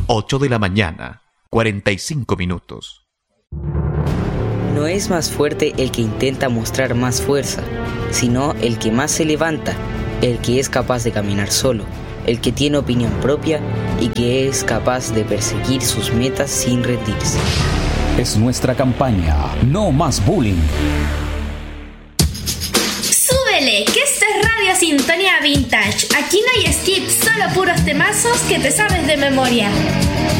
8 de la mañana, 45 minutos. No es más fuerte el que intenta mostrar más fuerza, sino el que más se levanta, el que es capaz de caminar solo, el que tiene opinión propia y que es capaz de perseguir sus metas sin rendirse. Es nuestra campaña, no más bullying. ¡Súbele! Que esto es Radio Sintonía Vintage. Aquí no hay skips, solo puros temazos que te sabes de memoria.